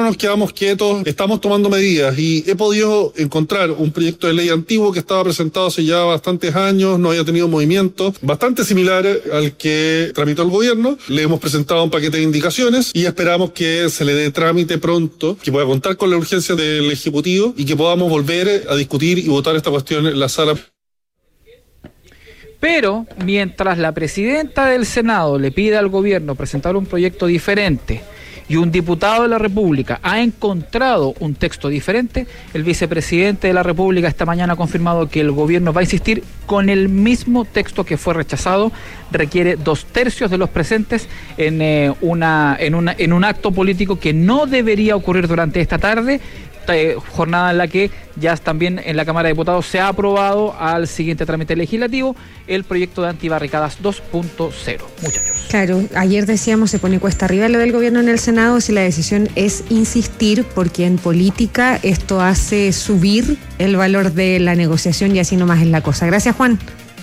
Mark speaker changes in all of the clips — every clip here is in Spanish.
Speaker 1: nos quedamos quietos, estamos tomando medidas y he podido encontrar un proyecto de ley antiguo que estaba presentado hace ya bastantes años, no había tenido movimiento, bastante similar al que tramitó el gobierno. Le hemos presentado un paquete de indicaciones y esperamos que se le dé trámite pronto, que pueda contar con la urgencia del Ejecutivo y que podamos volver a discutir y votar esta cuestión en la sala.
Speaker 2: Pero mientras la presidenta del Senado le pide al gobierno presentar un proyecto diferente y un diputado de la República ha encontrado un texto diferente, el vicepresidente de la República esta mañana ha confirmado que el gobierno va a insistir con el mismo texto que fue rechazado. Requiere 2/3 de los presentes en un acto político que no debería ocurrir durante esta tarde, jornada en la que ya también en la Cámara de Diputados se ha aprobado al siguiente trámite legislativo el proyecto de antibarricadas 2.0. Muchachos.
Speaker 3: Claro, ayer decíamos se pone cuesta arriba lo del gobierno en el Senado si la decisión es insistir, porque en política esto hace subir el valor de la negociación y así nomás es la cosa. Gracias, Juan.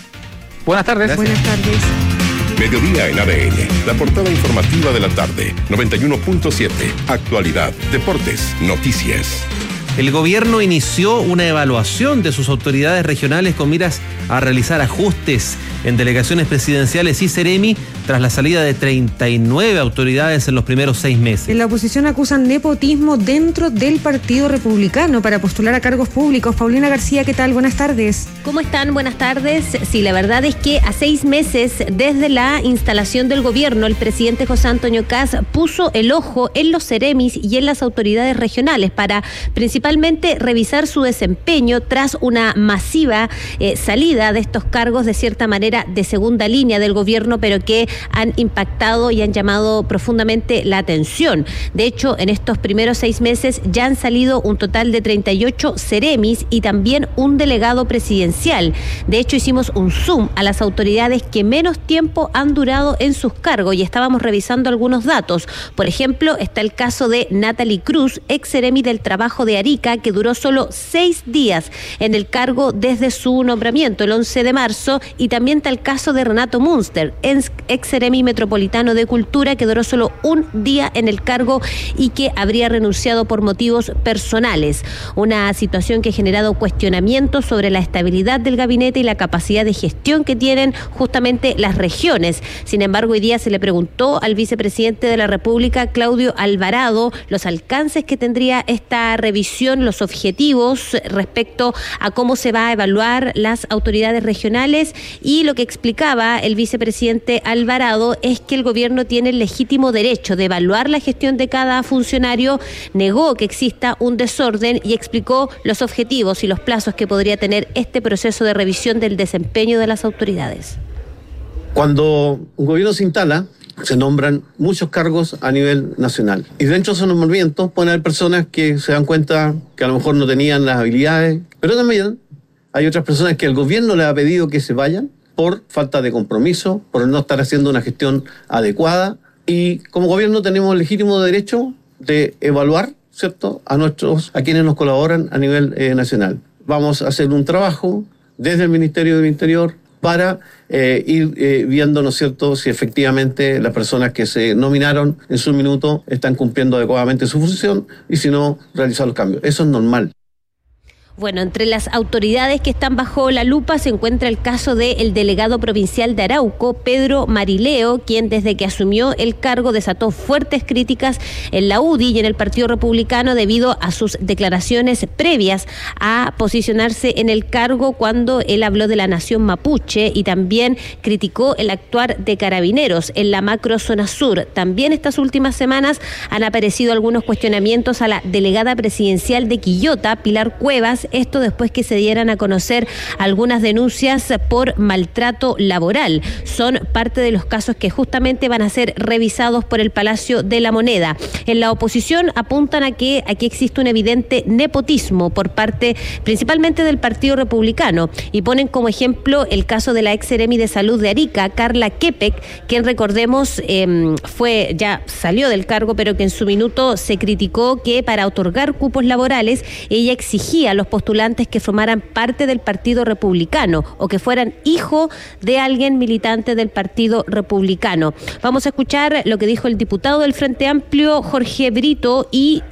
Speaker 2: Buenas tardes.
Speaker 4: Gracias.
Speaker 3: Buenas tardes.
Speaker 4: Mediodía en ADN, la portada informativa de la tarde, 91.7, actualidad, deportes, noticias.
Speaker 5: El gobierno inició una evaluación de sus autoridades regionales con miras a realizar ajustes en delegaciones presidenciales y Seremi tras la salida de 39 autoridades en los primeros 6 meses.
Speaker 3: En la oposición acusan nepotismo dentro del Partido Republicano para postular a cargos públicos. Paulina García, ¿qué tal? Buenas tardes.
Speaker 6: ¿Cómo están? Buenas tardes. Sí, la verdad es que a 6 meses desde la instalación del gobierno, el presidente José Antonio Kast puso el ojo en los Seremis y en las autoridades regionales para principalmente revisar su desempeño tras una masiva salida de estos cargos de cierta manera de segunda línea del gobierno, pero que han impactado y han llamado profundamente la atención. De hecho, en estos primeros 6 meses ya han salido un total de 38 Seremis y también un delegado presidencial. De hecho, hicimos un zoom a las autoridades que menos tiempo han durado en sus cargos y estábamos revisando algunos datos. Por ejemplo, está el caso de Natalie Cruz, ex Seremi del Trabajo de Arica, que duró solo 6 días en el cargo desde su nombramiento el 11 de marzo, y también está el caso de Renato Munster, ex Seremi Metropolitano de Cultura, que duró solo un día en el cargo y que habría renunciado por motivos personales. Una situación que ha generado cuestionamientos sobre la estabilidad del gabinete y la capacidad de gestión que tienen justamente las regiones. Sin embargo, hoy día se le preguntó al vicepresidente de la República, Claudio Alvarado, los alcances que tendría esta revisión, los objetivos respecto a cómo se va a evaluar las autoridades regionales, y lo que explicaba el vicepresidente Alvarado es que el gobierno tiene el legítimo derecho de evaluar la gestión de cada funcionario, negó que exista un desorden y explicó los objetivos y los plazos que podría tener este proceso de revisión del desempeño de las autoridades.
Speaker 7: Cuando un gobierno se instala, se nombran muchos cargos a nivel nacional. Y dentro de esos nombramientos pueden haber personas que se dan cuenta que a lo mejor no tenían las habilidades, pero también hay otras personas que el gobierno les ha pedido que se vayan por falta de compromiso, por no estar haciendo una gestión adecuada. Y como gobierno tenemos el legítimo derecho de evaluar, ¿cierto?, a quienes nos colaboran a nivel nacional. Vamos a hacer un trabajo desde el Ministerio del Interior para ir viendo, ¿no es cierto?, si efectivamente las personas que se nominaron en su minuto están cumpliendo adecuadamente su función y si no, realizar los cambios. Eso es normal.
Speaker 6: Bueno, entre las autoridades que están bajo la lupa se encuentra el caso del delegado provincial de Arauco, Pedro Marileo, quien desde que asumió el cargo desató fuertes críticas en la UDI y en el Partido Republicano debido a sus declaraciones previas a posicionarse en el cargo cuando él habló de la nación mapuche y también criticó el actuar de Carabineros en la macrozona sur. También estas últimas semanas han aparecido algunos cuestionamientos a la delegada presidencial de Quillota, Pilar Cuevas, esto después que se dieran a conocer algunas denuncias por maltrato laboral. Son parte de los casos que justamente van a ser revisados por el Palacio de la Moneda. En la oposición apuntan a que aquí existe un evidente nepotismo por parte principalmente del Partido Republicano y ponen como ejemplo el caso de la ex Seremi de Salud de Arica, Carla Kepek, quien recordemos salió del cargo, pero que en su minuto se criticó que para otorgar cupos laborales ella exigía a los postulantes que formaran parte del Partido Republicano o que fueran hijo de alguien militante del Partido Republicano. Vamos a escuchar lo que dijo el diputado del Frente Amplio, Jorge Brito, y